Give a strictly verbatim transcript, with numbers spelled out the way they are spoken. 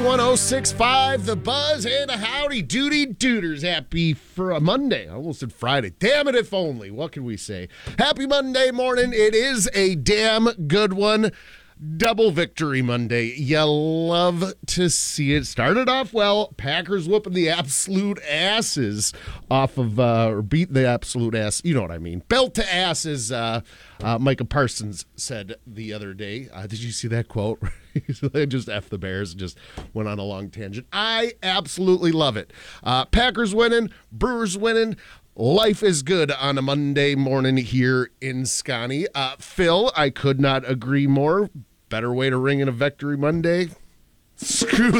one oh six point five The Buzz, and a howdy doody dooders. Happy for a Monday. I almost said Friday. Damn it, if only. What can we say? Happy Monday morning. It is a damn good one. Double victory Monday. You love to see it. Started off well. Packers whooping the absolute asses off of, uh, or beat the absolute ass. You know what I mean. Belt to ass, as uh, uh, Micah Parsons said the other day. Uh, did you see that quote? They just F the Bears and just went on a long tangent. I absolutely love it. Uh, Packers winning. Brewers winning. Life is good on a Monday morning here in Scotty. Uh, Phil, I could not agree more. Better way to ring in a victory Monday? Screw